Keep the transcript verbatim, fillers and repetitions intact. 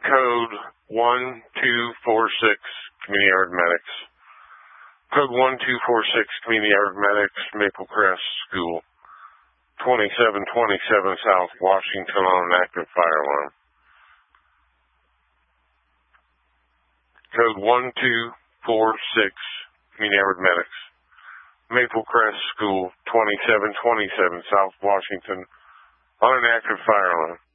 Code one two four six, Community Arithmetics. Code one two four six, Community Arithmetics, Maple Crest School. twenty-seven twenty-seven South Washington on an active fire alarm. Code one two four six, Community Arithmetics, Maple Crest School, twenty-seven twenty-seven South Washington on an active fire alarm.